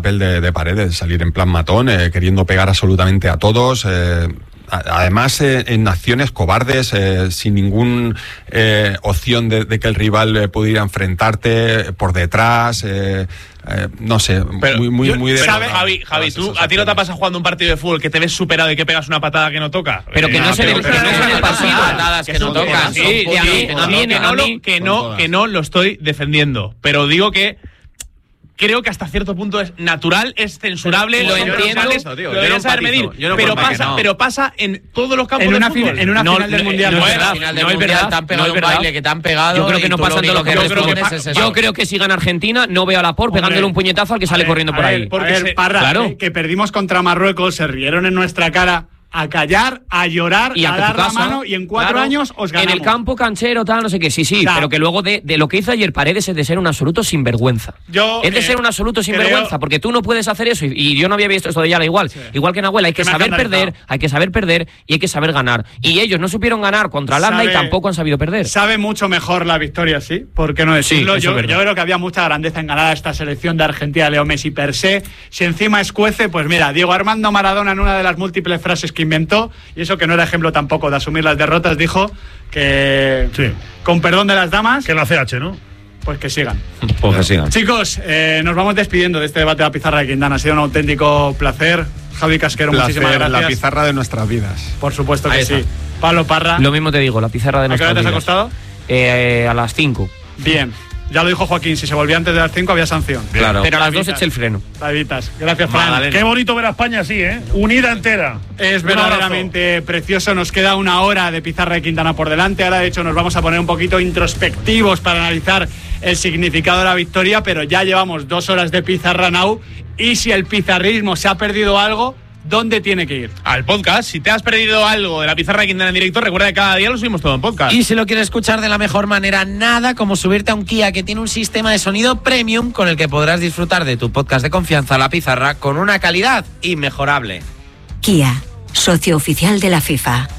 papel de Paredes, salir en plan matón, queriendo pegar absolutamente a todos, además en acciones cobardes, sin ninguna opción de que el rival pudiera enfrentarte por detrás, no sé, pero muy de... Javi, tú, ¿a ti no te pasa jugando un partido de fútbol que te ves superado y que pegas una patada que no toca? Pero que no es en el partido. Patadas que no tocan. Que no lo estoy defendiendo, pero digo que creo que hasta cierto punto es natural, es censurable. Lo entiendo. Lo deberían saber medir. Pero pasa en todos los campos de fútbol. En una final del Mundial. En una final del Mundial te han pegado un baile que te han pegado. Yo creo que no pasa en todo lo que respondes es eso. Yo creo que si gana Argentina, no veo a Laporte pegándole un puñetazo al que sale corriendo por ahí. Parra, que perdimos contra Marruecos, se rieron en nuestra cara. A callar, a llorar, y a dar la mano, y en 4 años os ganamos. En el campo canchero, tal, no sé qué, sí, claro. Pero que luego de lo que hizo ayer Paredes es de ser un absoluto sinvergüenza. Es de ser un absoluto sinvergüenza, porque tú no puedes hacer eso, y yo no había visto esto de Yala igual. Sí. Igual que Nahuel, hay que saber perder y hay que saber ganar. Y ellos no supieron ganar contra Holanda y tampoco han sabido perder. Sabe mucho mejor la victoria, ¿sí? ¿Por qué no decirlo? Sí, yo creo que había mucha grandeza en ganar a esta selección de Argentina, Leo Messi per se. Si encima escuece, pues mira, Diego Armando Maradona, en una de las múltiples frases que inventó, y eso que no era ejemplo tampoco de asumir las derrotas, dijo que con perdón de las damas, que la CH, ¿no? Pues que sigan. Pues que sigan. Chicos, nos vamos despidiendo de este debate de la pizarra de Quintana. Ha sido un auténtico placer. Javi Casquero, muchísimas gracias. La pizarra de nuestras vidas. Por supuesto que sí. Pablo Parra. Lo mismo te digo, la pizarra de nuestras vidas. ¿A qué hora te has acostado? A las 5. Bien. Ya lo dijo Joaquín, si se volvía antes de las 5 había sanción. Claro. Pero a las 2 eché el freno. Gracias, Fran. Qué bonito ver a España así, unida entera. Es verdaderamente precioso. Nos queda 1 hora de pizarra de Quintana por delante. Ahora, de hecho, nos vamos a poner un poquito introspectivos para analizar el significado de la victoria, pero ya llevamos 2 horas de pizarra now. Y si el pizarrismo se ha perdido algo, ¿dónde tiene que ir? Al podcast. Si te has perdido algo de la pizarra de Quintana en directo, recuerda que cada día lo subimos todo en podcast. Y si lo quieres escuchar de la mejor manera, nada como subirte a un Kia que tiene un sistema de sonido premium con el que podrás disfrutar de tu podcast de confianza, La Pizarra, con una calidad inmejorable. Kia, socio oficial de la FIFA.